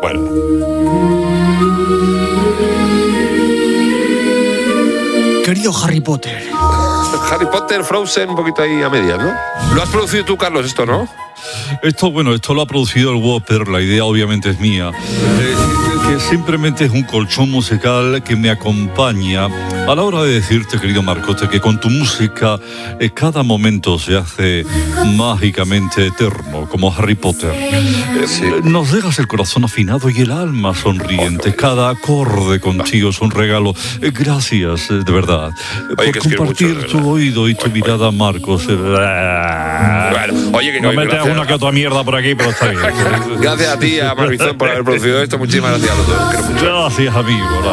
Bueno. Querido Harry Potter. Harry Potter, Frozen, un poquito ahí a medias, ¿no? ¿Lo has producido tú, Carlos, esto, no? Esto lo ha producido el Whopper, la idea obviamente es mía. Que simplemente es un colchón musical que me acompaña a la hora de decirte, querido Marcote, que con tu música cada momento se hace mágicamente eterno, como Harry Potter. Nos dejas el corazón afinado y el alma sonriente. Cada acorde contigo es un regalo. Gracias, de verdad, Oye, por compartir mucho, tu oído y tu mirada, Marcos. Bueno, oye, que no metes una que otra mierda por aquí, pero está bien. Gracias a ti, a Marbizón, por haber producido esto. Muchísimas gracias a los dos. Gracias, amigo.